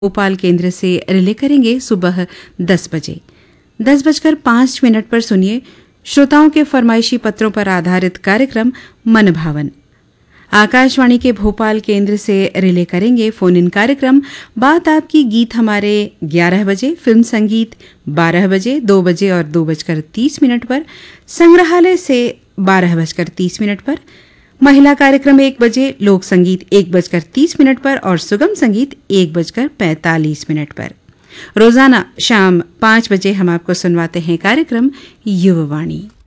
भोपाल केंद्र से रिले करेंगे सुबह 10 बजे। 10:05 पर सुनिए श्रोताओं के फरमाइशी पत्रों पर आधारित कार्यक्रम मन भावन। आकाशवाणी के भोपाल केंद्र से रिले करेंगे फोन इन कार्यक्रम बात आपकी गीत हमारे 11 बजे, फिल्म संगीत 12 बजे, 2 बजे और 2:30 पर, संग्रहालय से 12:30 पर, महिला कार्यक्रम 1 बजे, लोक संगीत 1:30 पर और सुगम संगीत 1:45 पर। रोजाना शाम 5 बजे हम आपको सुनवाते हैं कार्यक्रम युववाणी।